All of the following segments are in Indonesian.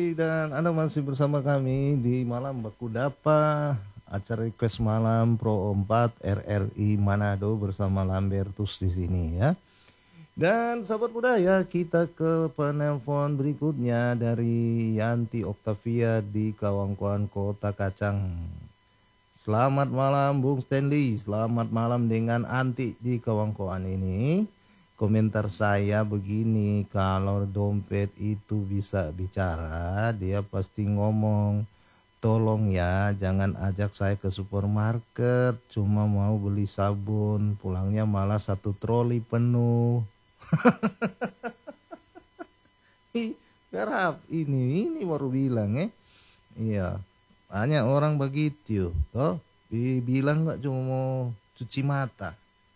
dan Anda masih bersama kami di Malam Baku Dapa, acara request malam Pro 4 RRI Manado bersama Lambertus di sini ya. Dan sahabat budaya, kita ke penelpon berikutnya dari Yanti Oktavia di Kawangkoan Kota Kacang. Selamat malam Bung Stanley, selamat malam dengan Anti di Kawangkoan ini. Komentar saya begini, kalau dompet itu bisa bicara, dia pasti ngomong, tolong ya jangan ajak saya ke supermarket, cuma mau beli sabun, pulangnya malah satu troli penuh. Garap ini baru bilang iya, banyak orang begitu toh, dibilang nggak cuma mau cuci mata.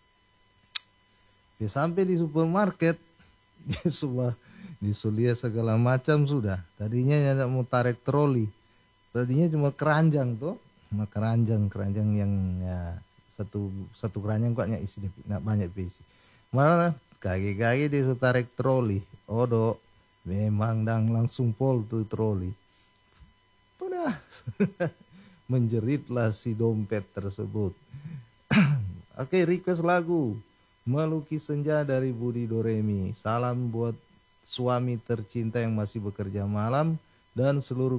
Dia sampai di supermarket dia semua disulia segala macam sudah. Tadinya tidak mau tarik troli, tadinya cuma keranjang tuh, cuma keranjang yang ya, satu keranjang kok isi nggak banyak isi. Malah kaki-kaki dia sudah tarik troli. Odo memang dang langsung pol tuh troli. Udah menjeritlah si dompet tersebut. Oke, request lagu Melukis Senja dari Budi Doremi. Salam buat suami tercinta yang masih bekerja malam dan seluruh